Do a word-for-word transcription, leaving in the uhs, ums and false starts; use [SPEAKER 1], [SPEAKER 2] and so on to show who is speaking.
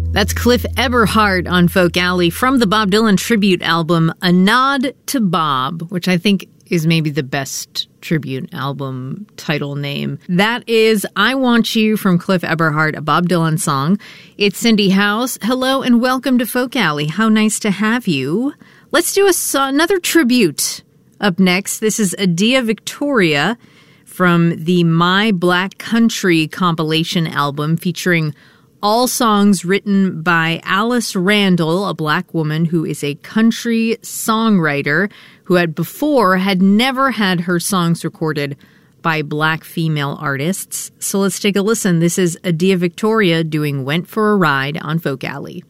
[SPEAKER 1] That's Cliff Eberhardt on Folk Alley from the Bob Dylan tribute album, A Nod to Bob, which I think is maybe the best tribute album title name. That is I Want You from Cliff Eberhardt, a Bob Dylan song. It's Cindy House. Hello and welcome to Folk Alley. How nice to have you. Let's do a, another tribute up next. This is Adia Victoria from the My Black Country compilation album featuring all songs written by Alice Randall, a black woman who is a country songwriter who had before had never had her songs recorded by black female artists. So let's take a listen. This is Adia Victoria doing Went for a Ride on Folk Alley.